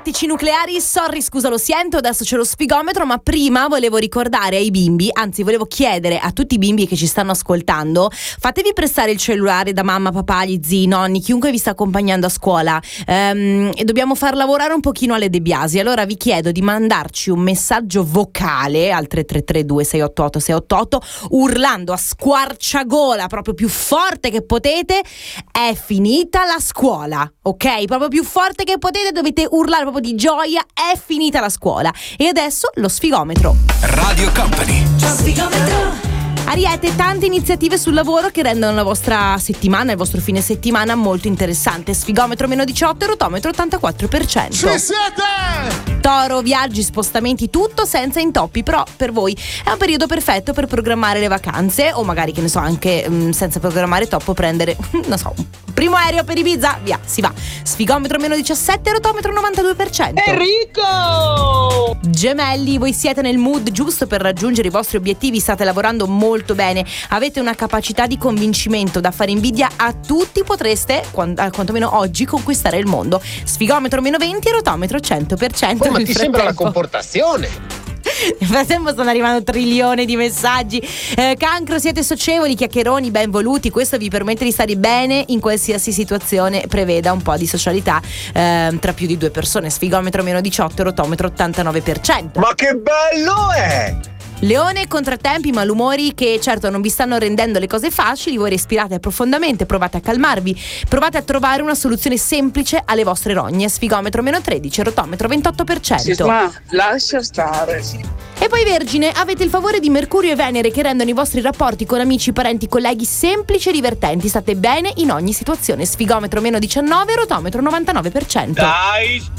Tattici nucleari, sorry, scusa, lo sento, adesso c'è lo sfigometro, ma prima volevo ricordare ai bimbi, anzi volevo chiedere a tutti i bimbi che ci stanno ascoltando, fatevi prestare il cellulare da mamma, papà, gli zii, nonni, chiunque vi sta accompagnando a scuola, e dobbiamo far lavorare un pochino alle De Biasi. Allora vi chiedo di mandarci un messaggio vocale al 3332 688 688 urlando a squarciagola, proprio più forte che potete: è finita la scuola, ok? Proprio più forte che potete, dovete urlare proprio di gioia: è finita la scuola. E adesso lo sfigometro. Radio Company. Sfigometro. Ariete, tante iniziative sul lavoro che rendono la vostra settimana, il vostro fine settimana molto interessante. Sfigometro -18, rotometro 84%. Ci siete! Toro, viaggi, spostamenti, tutto senza intoppi, però per voi è un periodo perfetto per programmare le vacanze, o magari, che ne so, anche senza programmare troppo, prendere, non so, un primo aereo per Ibiza, via, si va. Sfigometro -17, rotometro 92%. Enrico! Gemelli, voi siete nel mood giusto per raggiungere i vostri obiettivi, state lavorando molto bene, avete una capacità di convincimento da fare invidia a tutti, potreste, quantomeno oggi, conquistare il mondo. Sfigometro -20, rotometro 100%. Ma ti sembra la comportazione? Nel frattempo stanno arrivando trilioni di messaggi. Cancro, siete socievoli, chiacchieroni, ben voluti. Questo vi permette di stare bene in qualsiasi situazione preveda un po' di socialità tra più di due persone. Sfigometro -18, rotometro 89%. Ma che bello è! Leone, contrattempi, malumori che certo non vi stanno rendendo le cose facili. Voi respirate profondamente, provate a calmarvi, provate a trovare una soluzione semplice alle vostre rogne. Sfigometro -13, rotometro 28%. Ma lascia stare. E poi Vergine, avete il favore di Mercurio e Venere che rendono i vostri rapporti con amici, parenti, colleghi semplici e divertenti. State bene in ogni situazione. Sfigometro -19, rotometro 99%. Dai,